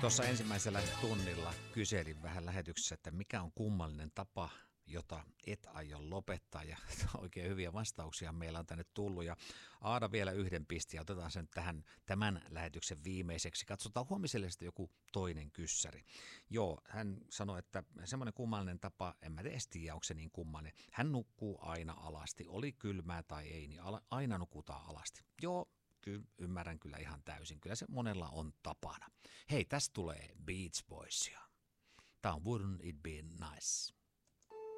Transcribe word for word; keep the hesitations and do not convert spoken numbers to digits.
Tuossa ensimmäisellä tunnilla kyselin vähän lähetyksessä, että mikä on kummallinen tapa, jota et aio lopettaa, ja oikein hyviä vastauksia meillä on tänne tullut. Ja Aada vielä yhden pisti ja otetaan sen tähän tämän lähetyksen viimeiseksi. Katsotaan huomiselle sitten joku toinen kyssäri. Joo, hän sanoi, että semmoinen kummallinen tapa, en mä edes tiedä, onko se niin kummallinen. Hän nukkuu aina alasti, oli kylmää tai ei, niin aina nukutaan alasti. Joo, kyllä ymmärrän kyllä ihan täysin. Kyllä se monella on tapana. Hei, tästä tulee Beach Boysia. Tämä on Wouldn't It Be Nice?